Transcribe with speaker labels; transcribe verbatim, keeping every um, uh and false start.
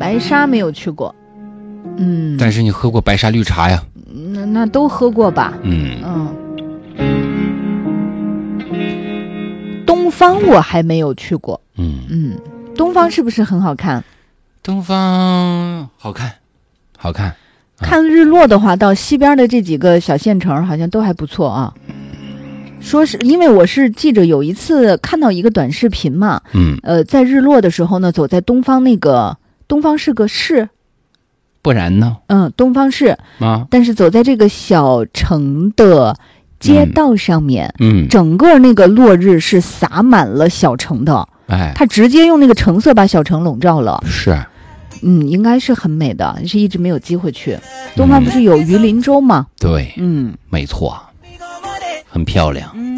Speaker 1: 白沙没有去过。嗯，
Speaker 2: 但是你喝过白沙绿茶呀？
Speaker 1: 那那都喝过吧。
Speaker 2: 嗯
Speaker 1: 嗯。东方我还没有去过。
Speaker 2: 嗯
Speaker 1: 嗯，东方是不是很好看？
Speaker 2: 东方好看，好看。啊、
Speaker 1: 看日落的话，到西边的这几个小县城好像都还不错啊。说是因为我是记着有一次看到一个短视频嘛，
Speaker 2: 嗯，
Speaker 1: 呃，在日落的时候呢，走在东方那个东方是个市，
Speaker 2: 不然呢？
Speaker 1: 嗯，东方市
Speaker 2: 啊，
Speaker 1: 但是走在这个小城的街道上面，
Speaker 2: 嗯，
Speaker 1: 整个那个落日是洒满了小城的，
Speaker 2: 哎，
Speaker 1: 它直接用那个橙色把小城笼罩了。
Speaker 2: 是，
Speaker 1: 嗯，应该是很美的，是一直没有机会去。东方不是有鱼鳞洲吗？
Speaker 2: 对，
Speaker 1: 嗯，
Speaker 2: 没错，很漂亮。
Speaker 1: 嗯。